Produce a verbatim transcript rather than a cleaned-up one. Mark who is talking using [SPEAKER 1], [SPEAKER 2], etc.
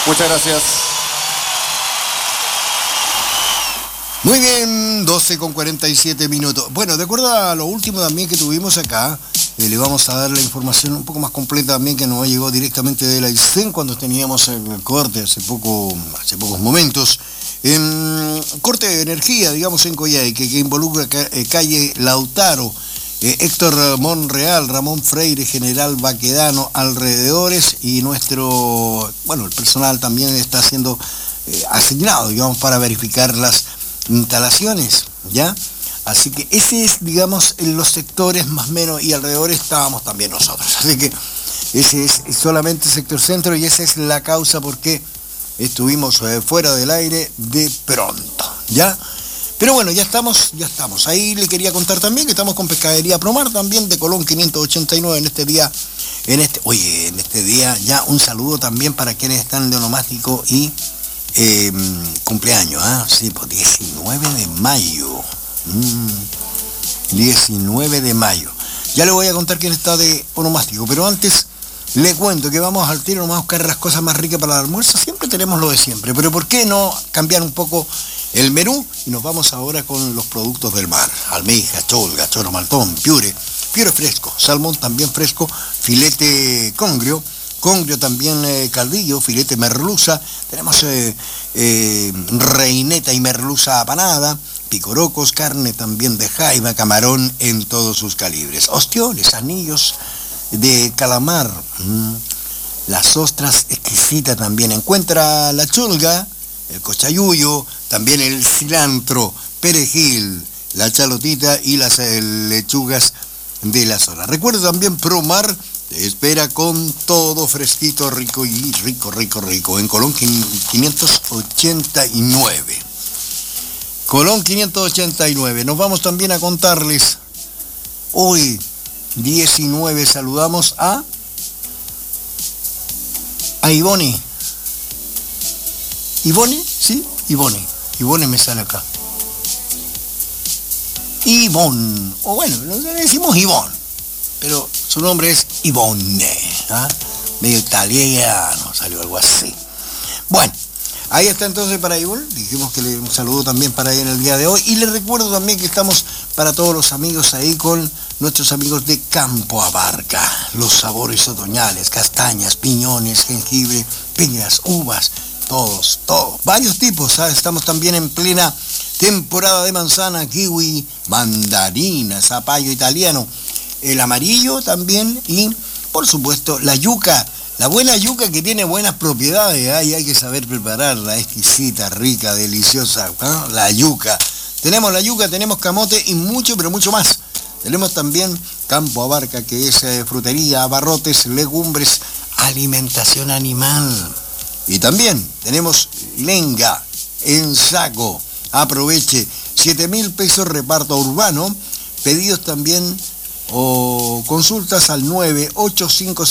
[SPEAKER 1] Muchas gracias.
[SPEAKER 2] Muy bien, doce con cuarenta y siete minutos. Bueno, de acuerdo a lo último también que tuvimos acá, eh, le vamos a dar la información un poco más completa también que nos llegó directamente de la I C E N cuando teníamos el corte hace poco, hace pocos momentos. Eh, corte de energía, digamos, en Coyhaique, que involucra ca eh, calle Lautaro, eh, Héctor Monreal, Ramón Freire, General Baquedano, alrededores, y nuestro, bueno, el personal también está siendo eh, asignado, digamos, para verificar las instalaciones, ¿ya? Así que ese es, digamos, en los sectores más o menos, y alrededor estábamos también nosotros. Así que ese es solamente sector centro, y esa es la causa por qué estuvimos eh, fuera del aire de pronto, ¿ya? Pero bueno, ya estamos, ya estamos. Ahí le quería contar también que estamos con Pescadería Promar, también de Colón quinientos ochenta y nueve en este día, en este, oye, en este día, ya un saludo también para quienes están de onomástico y Eh, cumpleaños, ¿ah? ¿eh? Sí, pues diecinueve de mayo. Mm, diecinueve de mayo. Ya le voy a contar quién está de onomástico, pero antes le cuento que vamos al tiro nomás a buscar las cosas más ricas para el almuerzo. Siempre tenemos lo de siempre, pero ¿por qué no cambiar un poco el menú? Y nos vamos ahora con los productos del mar. Almeja, cholga, choro maltón, piure, piure fresco, salmón también fresco, filete congrio, congrio también, eh, caldillo, filete merluza, tenemos eh, eh, reineta y merluza apanada, picorocos, carne también de jaiba, camarón en todos sus calibres, ostiones, anillos de calamar, mmm, las ostras exquisitas también. Encuentra la chulga, el cochayuyo, también el cilantro, perejil, la chalotita y las eh, lechugas de la zona. Recuerda también Promar te espera con todo fresquito, rico y rico, rico, rico. En Colón quinientos ochenta y nueve. Colón quinientos ochenta y nueve. Nos vamos también a contarles. Hoy, diecinueve, saludamos a... A Ivone. ¿Ivone? ¿Sí? Ivone. Ivone me sale acá. Ivonne. O bueno, le decimos Ivonne. Pero su nombre es Ivone, ¿ah? Medio italiano, salió algo así. Bueno, ahí está entonces para Ivone. Dijimos que le un saludo también para ella en el día de hoy. Y les recuerdo también que estamos para todos los amigos ahí con nuestros amigos de Campo Abarca. Los sabores otoñales, castañas, piñones, jengibre, piñas, uvas, todos, todos. Varios tipos, ¿sabes? Estamos también en plena temporada de manzana, kiwi, mandarina, zapallo italiano, el amarillo también, y por supuesto la yuca, la buena yuca que tiene buenas propiedades, ¿eh? Y hay que saber prepararla, exquisita, rica, deliciosa, ¿eh? La yuca. Tenemos la yuca, tenemos camote y mucho, pero mucho más. Tenemos también Campo Abarca, que es eh, frutería, abarrotes, legumbres, alimentación animal. Y también tenemos lenga en saco. Aproveche, siete mil pesos reparto urbano. Pedidos también o consultas al nueve ocho cinco